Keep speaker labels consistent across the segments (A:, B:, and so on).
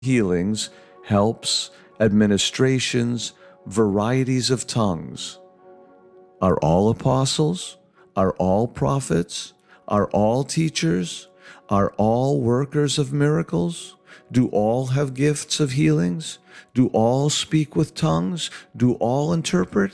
A: healings, helps, administrations, varieties of tongues. Are all apostles? Are all prophets? Are all teachers? Are all workers of miracles? Do all have gifts of healings? Do all speak with tongues? Do all interpret?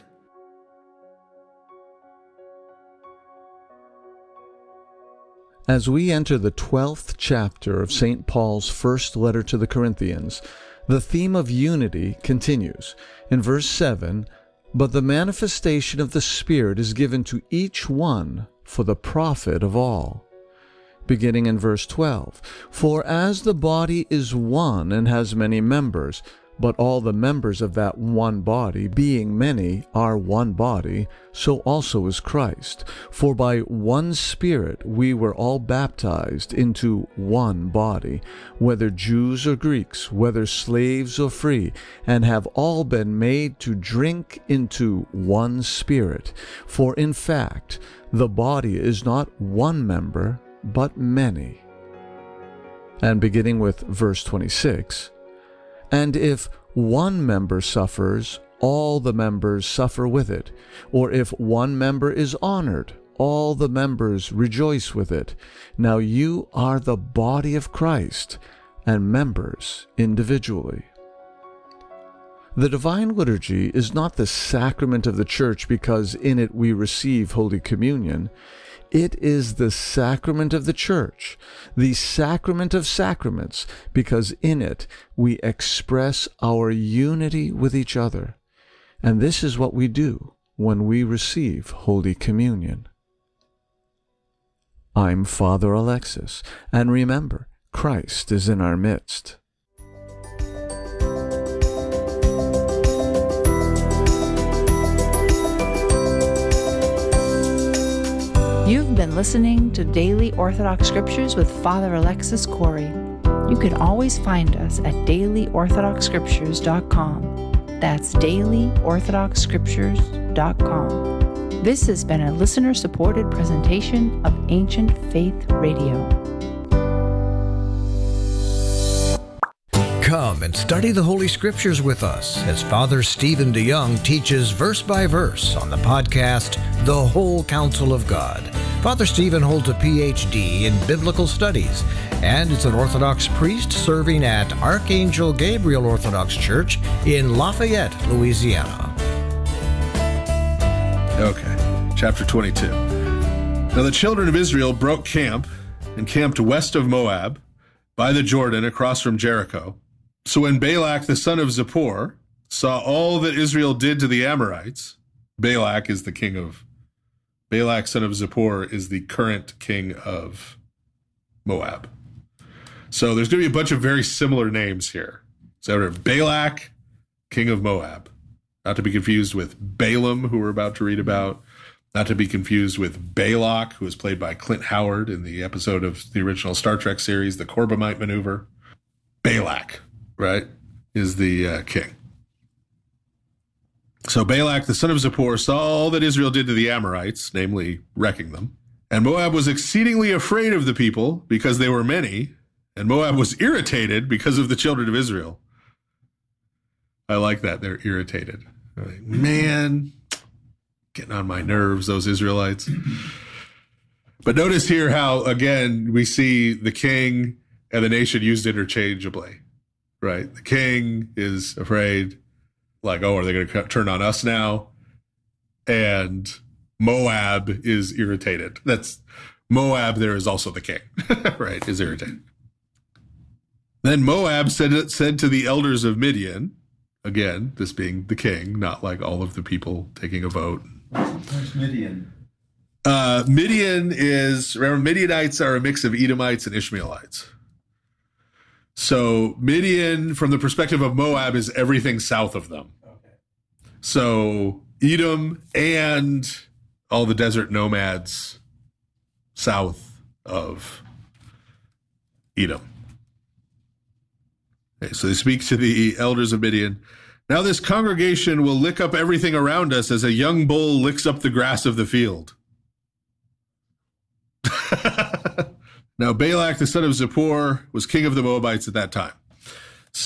A: As we enter the 12th chapter of St. Paul's first letter to the Corinthians, the theme of unity continues. In verse 7, "But the manifestation of the Spirit is given to each one for the profit of all." Beginning in verse 12, "For as the body is one and has many members, but all the members of that one body, being many, are one body, so also is Christ. For by one Spirit we were all baptized into one body, whether Jews or Greeks, whether slaves or free, and have all been made to drink into one Spirit. For in fact, the body is not one member, but many." And beginning with verse 26, "And if one member suffers, all the members suffer with it. Or if one member is honored, all the members rejoice with it. Now you are the body of Christ, and members individually." The Divine Liturgy is not the sacrament of the Church because in it we receive Holy Communion. It is the sacrament of the Church, the sacrament of sacraments, because in it we express our unity with each other. And this is what we do when we receive Holy Communion. I'm Father Alexis, and remember, Christ is in our midst.
B: You've been listening to Daily Orthodox Scriptures with Father Alexis Corey. You can always find us at dailyorthodoxscriptures.com. That's dailyorthodoxscriptures.com. This has been a listener-supported presentation of Ancient Faith Radio.
C: Come and study the Holy Scriptures with us as Father Stephen DeYoung teaches verse by verse on the podcast, The Whole Counsel of God. Father Stephen holds a Ph.D. in Biblical Studies and is an Orthodox priest serving at Archangel Gabriel Orthodox Church in Lafayette, Louisiana.
D: Okay, chapter 22. Now the children of Israel broke camp and camped west of Moab by the Jordan across from Jericho. So when Balak the son of Zippor saw all that Israel did to the Amorites, Balak, son of Zippor, is the current king of Moab. So there's going to be a bunch of very similar names here. So Balak, king of Moab, not to be confused with Balaam, who we're about to read about, not to be confused with Balak, who was played by Clint Howard in the episode of the original Star Trek series, The Corbomite Maneuver. Balak, right, is the king. So Balak, the son of Zippor, saw all that Israel did to the Amorites, namely wrecking them. And Moab was exceedingly afraid of the people because they were many, and Moab was irritated because of the children of Israel. I like that. They're irritated. They're like, man, getting on my nerves, those Israelites. But notice here how, again, we see the king and the nation used interchangeably, right? The king is afraid, like, oh, are they going to turn on us now? And Moab is irritated. That's Moab, there is also the king, right, is irritated. Then Moab said to the elders of Midian, again, this being the king, not like all of the people taking a vote.
E: Where's Midian?
D: Midian is, remember, Midianites are a mix of Edomites and Ishmaelites. So Midian, from the perspective of Moab, is everything south of them.
E: Okay.
D: So Edom and all the desert nomads south of Edom. Okay, so they speak to the elders of Midian. Now this congregation will lick up everything around us as a young bull licks up the grass of the field. Now Balak, the son of Zippor, was king of the Moabites at that time.